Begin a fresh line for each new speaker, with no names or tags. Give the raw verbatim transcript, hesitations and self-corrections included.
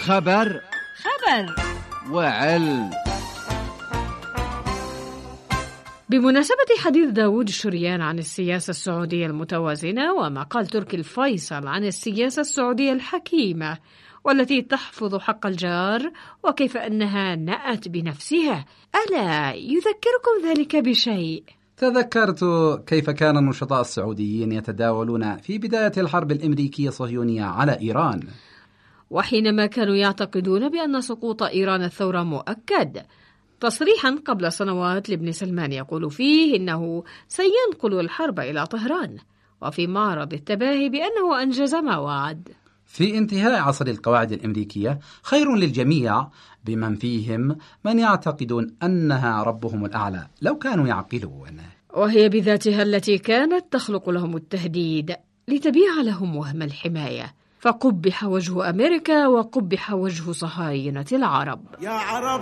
خبر
خبر
وعلم.
بمناسبة حديث داود الشريان عن السياسة السعودية المتوازنة، ومقال تركي الفيصل عن السياسة السعودية الحكيمة والتي تحفظ حق الجار وكيف أنها نأت بنفسها، ألا يذكركم ذلك بشيء؟
تذكرت كيف كان النشطاء السعوديين يتداولون في بداية الحرب الأمريكية الصهيونية على إيران،
وحينما كانوا يعتقدون بأن سقوط إيران الثورة مؤكد، تصريحا قبل سنوات لابن سلمان يقول فيه إنه سينقل الحرب إلى طهران، وفي معرض التباهي بأنه أنجز ما وعد.
في انتهاء عصر القواعد الأمريكية خير للجميع، بمن فيهم من يعتقدون أنها ربهم الأعلى لو كانوا يعقلون،
وهي بذاتها التي كانت تخلق لهم التهديد لتبيع لهم وهم الحماية، فقبح وجه أمريكا وقبح وجه صهاينة العرب.
يا عرب